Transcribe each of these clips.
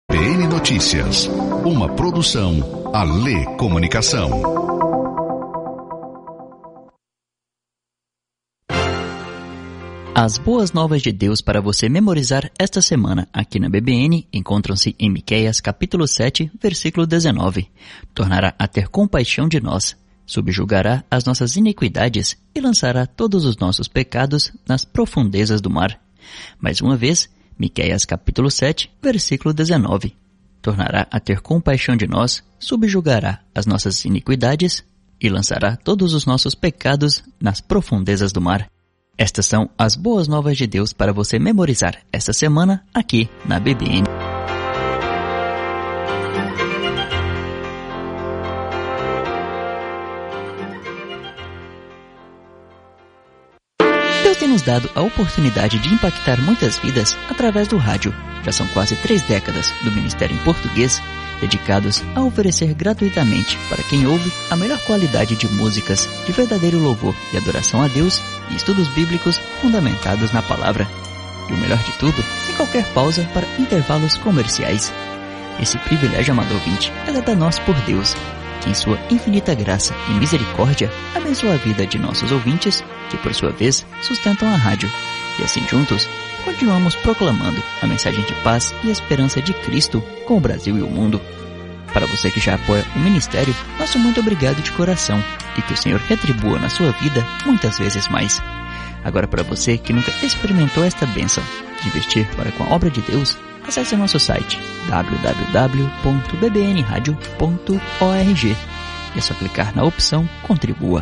BN Notícias, uma produção Alê Comunicação. As boas novas de Deus para você memorizar esta semana aqui na BBN encontram-se em Miqueias capítulo 7, versículo 19. Tornará a ter compaixão de nós, subjugará as nossas iniquidades e lançará todos os nossos pecados nas profundezas do mar. Mais uma vez, Miqueias capítulo 7, versículo 19. Tornará a ter compaixão de nós, subjugará as nossas iniquidades e lançará todos os nossos pecados nas profundezas do mar. Estas são as boas novas de Deus para você memorizar esta semana aqui na BBN. Deus tem nos dado a oportunidade de impactar muitas vidas através do rádio. Já são quase 3 décadas do Ministério em Português, dedicados a oferecer gratuitamente para quem ouve a melhor qualidade de músicas de verdadeiro louvor e adoração a Deus e estudos bíblicos fundamentados na palavra. E o melhor de tudo, sem qualquer pausa para intervalos comerciais. Esse privilégio, amado ouvinte, é dado a nós por Deus, que em sua infinita graça e misericórdia abençoa a vida de nossos ouvintes, que por sua vez sustentam a rádio. E assim juntos, continuamos proclamando a mensagem de paz e esperança de Cristo com o Brasil e o mundo. Para você que já apoia o ministério, nosso muito obrigado de coração e que o Senhor retribua na sua vida muitas vezes mais. Agora, para você que nunca experimentou esta bênção de investir para com a obra de Deus, acesse nosso site www.bbnradio.org e é só clicar na opção Contribua.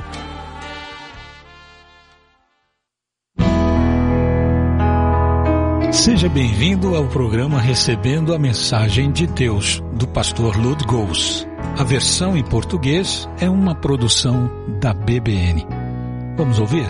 Seja bem-vindo ao programa Recebendo a Mensagem de Deus, do pastor Lud Gous. A versão em português é uma produção da BBN. Vamos ouvir?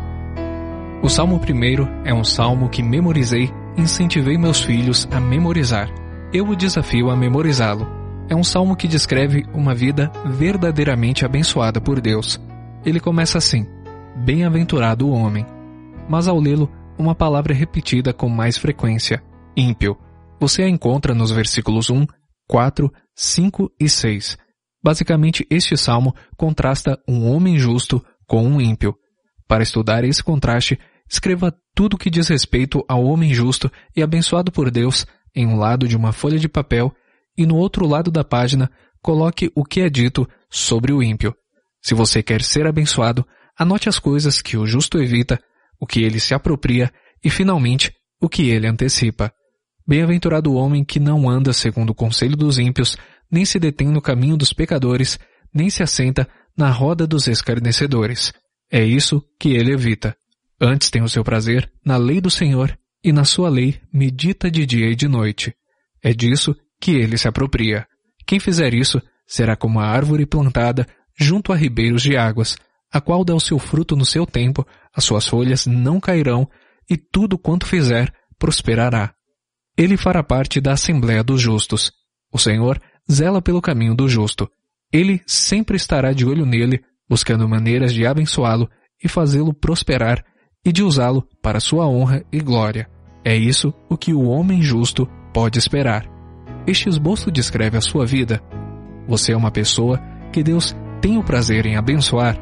O Salmo 1 é um salmo que memorizei e incentivei meus filhos a memorizar. Eu o desafio a memorizá-lo. É um salmo que descreve uma vida verdadeiramente abençoada por Deus. Ele começa assim: Bem-aventurado o homem. Mas ao lê-lo, uma palavra é repetida com mais frequência: ímpio. Você a encontra nos versículos 1, 4, 5 e 6. Basicamente, este salmo contrasta um homem justo com um ímpio. Para estudar esse contraste, escreva tudo o que diz respeito ao homem justo e abençoado por Deus em um lado de uma folha de papel e no outro lado da página coloque o que é dito sobre o ímpio. Se você quer ser abençoado, anote as coisas que o justo evita, o que ele se apropria e, finalmente, o que ele antecipa. Bem-aventurado o homem que não anda segundo o conselho dos ímpios, nem se detém no caminho dos pecadores, nem se assenta na roda dos escarnecedores. É isso que ele evita. Antes tem o seu prazer na lei do Senhor, e na sua lei medita de dia e de noite. É disso que ele se apropria. Quem fizer isso será como a árvore plantada junto a ribeiros de águas, a qual dá o seu fruto no seu tempo, as suas folhas não cairão, e tudo quanto fizer prosperará. Ele fará parte da Assembleia dos Justos. O Senhor zela pelo caminho do justo. Ele sempre estará de olho nele, buscando maneiras de abençoá-lo e fazê-lo prosperar, e de usá-lo para sua honra e glória. É isso o que o homem justo pode esperar. Este esboço descreve a sua vida. Você é uma pessoa que Deus tem o prazer em abençoar.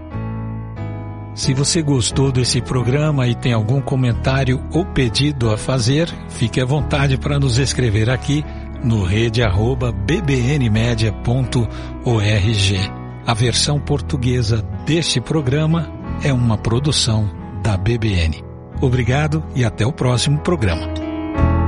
Se você gostou desse programa e tem algum comentário ou pedido a fazer, fique à vontade para nos escrever aqui no rede@bbnmedia.org. A versão portuguesa deste programa é uma produção da BBN. Obrigado e até o próximo programa.